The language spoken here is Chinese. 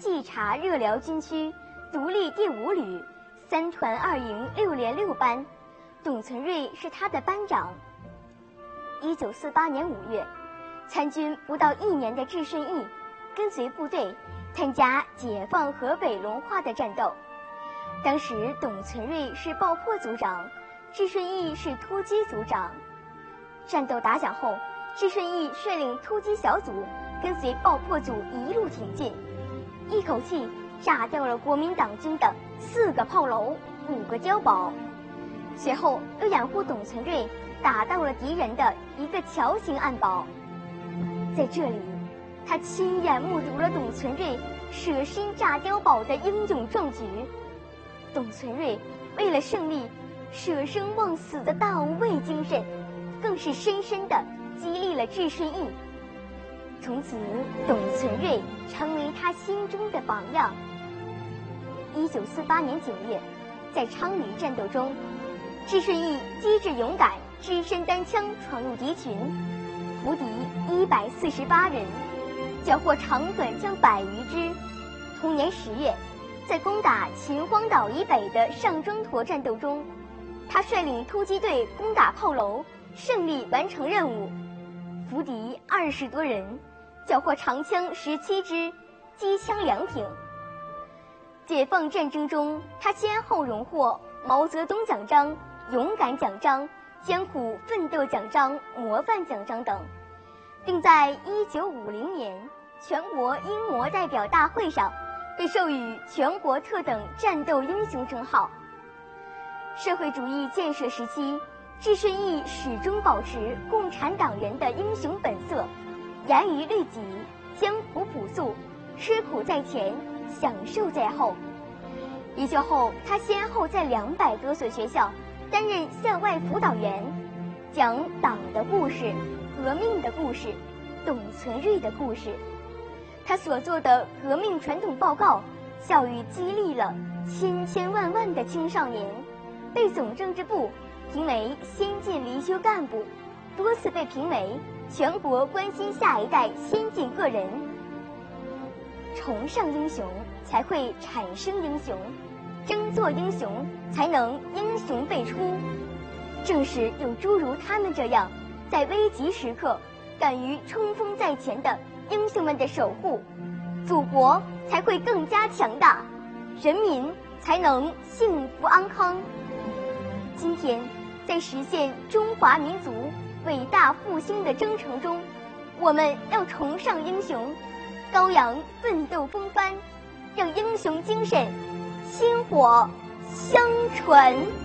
冀察热辽军区独立第5旅3团2营6连6班，董存瑞是他的班长。1948年5月，参军不到1年的智顺义跟随部队参加解放河北隆化的战斗。当时董存瑞是爆破组长，智顺义是突击组长。战斗打响后，智顺义率领突击小组跟随爆破组一路挺进，一口气炸掉了国民党军的4个炮楼、5个碉堡，随后又掩护董存瑞打到了敌人的一个桥形暗堡。在这里，他亲眼目睹了董存瑞舍身炸碉堡的英勇壮举。董存瑞为了胜利舍生忘死的大无畏精神，更是深深地激励了智顺义。从此，董存瑞成为他心中的榜样。1948年9月，在昌黎战斗中，智顺义机智勇敢，只身单枪闯入敌群，俘敌148人，缴获长短枪100余支。同年10月，在攻打秦皇岛以北的上庄坨战斗中，他率领突击队攻打炮楼，胜利完成任务，俘敌20多人，缴获长枪17支，机枪2挺。解放战争中，他先后荣获毛泽东奖章、勇敢奖章、艰苦奋斗奖章、模范奖章等，并在1950年全国英模代表大会上被授予全国特等战斗英雄称号。社会主义建设时期，智顺义始终保持共产党人的英雄本色，严于律己，艰苦朴素，吃苦在前，享受在后。一旧后，他先后在200多所学校担任校外辅导员，讲党的故事、革命的故事、董存瑞的故事。他所做的革命传统报告，教育激励了千千万万的青少年，被总政治部评为先进离休干部，多次被评为全国关心下一代先进个人。崇尚英雄，才会产生英雄；争做英雄，才能英雄辈出。正是有诸如他们这样，在危急时刻敢于冲锋在前的英雄们的守护，祖国才会更加强大，人民才能幸福安康。今天，在实现中华民族伟大复兴的征程中，我们要崇尚英雄，高扬奋斗风帆，让英雄精神薪火相传。